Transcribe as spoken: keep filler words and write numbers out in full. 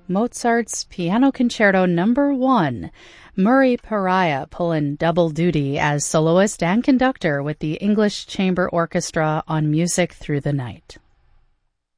Mozart's Piano Concerto Number One. Murray Pariah pulling double duty as soloist and conductor with the English Chamber Orchestra on Music Through the Night.